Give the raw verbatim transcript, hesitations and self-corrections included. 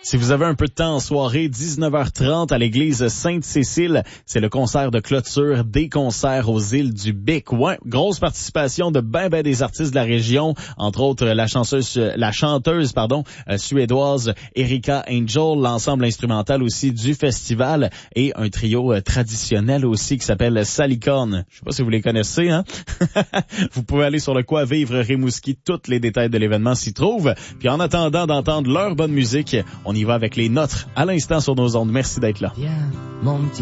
Si vous avez un peu de temps en soirée, dix-neuf heures trente à l'église Sainte-Cécile, c'est le concert de clôture des concerts aux îles du Bic. Ouais, grosse participation de ben ben des artistes de la région, entre autres la chanteuse, la chanteuse pardon, euh, suédoise Erika Angel, l'ensemble instrumental aussi du festival et un trio euh, traditionnel aussi qui s'appelle Salicorne. Je sais pas si vous les connaissez, hein. Vous pouvez aller sur le Quoi Vivre Rimouski, tous les détails de l'événement s'y trouvent. Puis en attendant d'entendre leur bonne musique, on y va avec les nôtres à l'instant sur nos ondes. Merci d'être là. Viens, mon petit